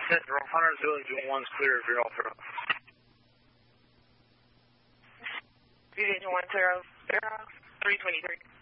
Hunter, Division 1's clear if you're all through. Division 1, 0, 0, 323.